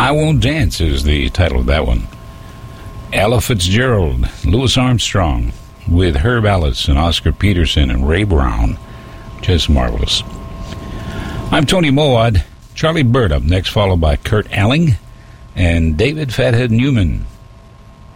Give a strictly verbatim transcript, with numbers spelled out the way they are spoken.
I Won't Dance is the title of that one. Ella Fitzgerald, Louis Armstrong, with Herb Ellis and Oscar Peterson and Ray Brown. Just marvelous. I'm Tony Moad. Charlie Bird up next, followed by Kurt Elling and David Fathead Newman.